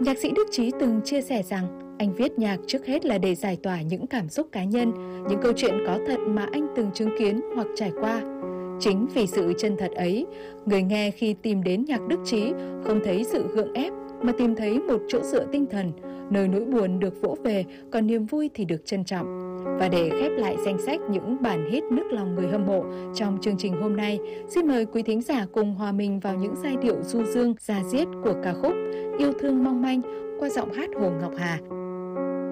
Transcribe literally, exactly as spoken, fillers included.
Nhạc sĩ Đức Chí từng chia sẻ rằng anh viết nhạc trước hết là để giải tỏa những cảm xúc cá nhân, những câu chuyện có thật mà anh từng chứng kiến hoặc trải qua. Chính vì sự chân thật ấy, người nghe khi tìm đến nhạc Đức Chí không thấy sự gượng ép mà tìm thấy một chỗ dựa tinh thần, nơi nỗi buồn được vỗ về, còn niềm vui thì được trân trọng. Và để khép lại danh sách những bản hit nức lòng người hâm mộ trong chương trình hôm nay, xin mời quý thính giả cùng hòa mình vào những giai điệu du dương, da diết của ca khúc Yêu thương mong manh qua giọng hát Hồ Ngọc Hà.